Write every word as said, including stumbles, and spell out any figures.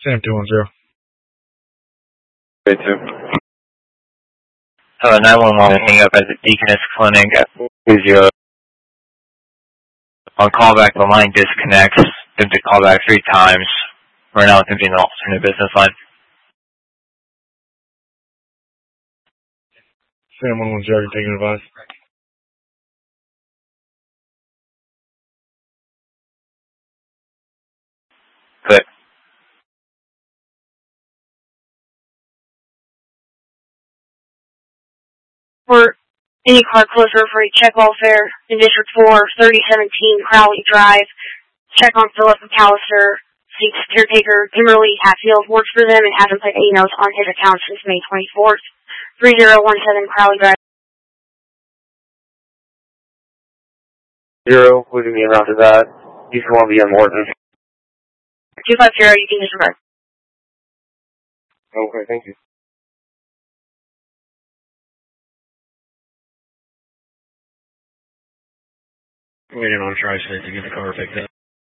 Sam two one zero. Wait, two. Hello, nine one one, hang up at the Deaconess Clinic at two zero. On callback, the line disconnects. Attempted callback three times. We're now attempting an alternate business line. Sam one one zero, you're taking advice. Click. For any car closer for a check welfare in District four, thirty seventeen Crowley Drive. Check on Philip McAllister, seeks caretaker Kimberly Hatfield, works for them and hasn't put any notes on his account since May twenty-fourth. three zero one seven Crowley Drive. Zero, leaving me around to that. East Columbia, Morton. two five zero, you can disregard. Okay, thank you. Waiting on Tri-State to get the car picked up.